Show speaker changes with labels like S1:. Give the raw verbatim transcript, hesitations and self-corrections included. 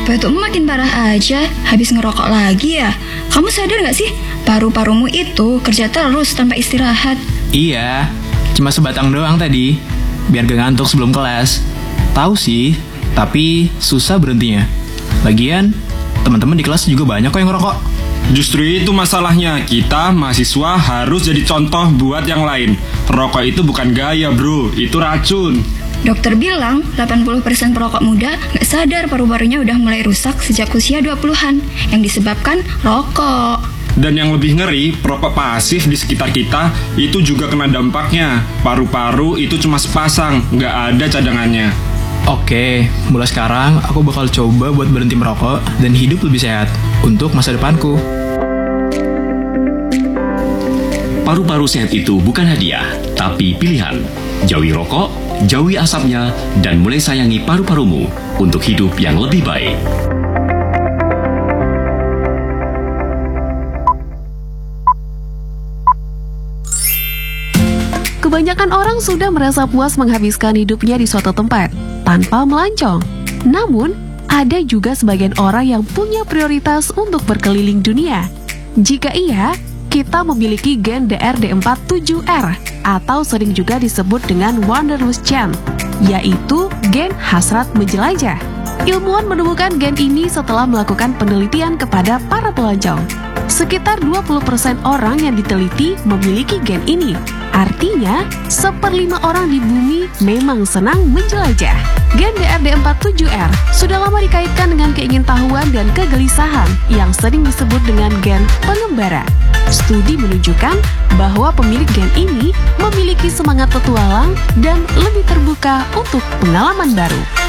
S1: Papa itu makin parah aja, habis ngerokok lagi ya. Kamu sadar gak sih, paru-parumu itu kerja terus tanpa istirahat.
S2: Iya, cuma sebatang doang tadi, biar gak ngantuk sebelum kelas. Tahu sih, tapi susah berhentinya. Lagian, teman-teman di kelas juga banyak kok yang ngerokok.
S3: Justru itu masalahnya, kita mahasiswa harus jadi contoh buat yang lain. Rokok itu bukan gaya bro, itu racun.
S1: Dokter bilang delapan puluh persen perokok muda gak sadar paru-parunya udah mulai rusak sejak usia dua puluhan, yang disebabkan rokok.
S3: Dan yang lebih ngeri, perokok pasif di sekitar kita itu juga kena dampaknya. Paru-paru itu cuma sepasang, gak ada cadangannya.
S2: Oke, mulai sekarang aku bakal coba buat berhenti merokok dan hidup lebih sehat untuk masa depanku.
S4: Paru-paru sehat itu bukan hadiah, tapi pilihan. Jauhi rokok, jauhi asapnya, dan mulai sayangi paru-parumu untuk hidup yang lebih baik.
S5: Kebanyakan orang sudah merasa puas menghabiskan hidupnya di suatu tempat tanpa melancong. Namun, ada juga sebagian orang yang punya prioritas untuk berkeliling dunia. Jika iya, kita memiliki gen D R D empat tujuh R atau sering juga disebut dengan Wanderlust Gen, yaitu gen hasrat menjelajah. Ilmuwan menemukan gen ini setelah melakukan penelitian kepada para pelancong. Sekitar dua puluh persen orang yang diteliti memiliki gen ini. Artinya, seperlima orang di bumi memang senang menjelajah. Gen D R D empat tujuh R sudah lama dikaitkan dengan keingintahuan dan kegelisahan yang sering disebut dengan gen pengembara. Studi menunjukkan bahwa pemilik gen ini memiliki semangat petualang dan lebih terbuka untuk pengalaman baru.